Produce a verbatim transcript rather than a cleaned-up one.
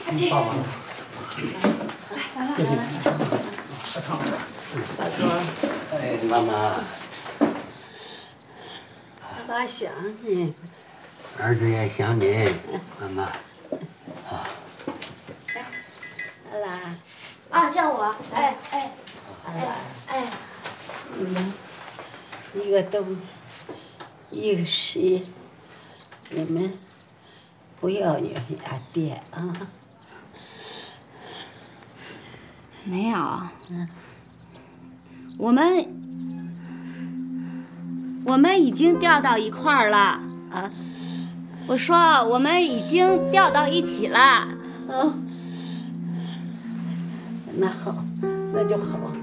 爸爸，这里，我操！ 大哥， 哎，妈妈， 爸爸想你， 儿子也想你，妈妈。啊。 阿拉， 啊，叫我，哎哎， 阿拉， 哎， 你们一个东，一个西，你们不要怨俺爹啊。 没有，嗯，我们我们已经调到一块儿了啊！我说我们已经调到一起了。 啊，那好，那就好。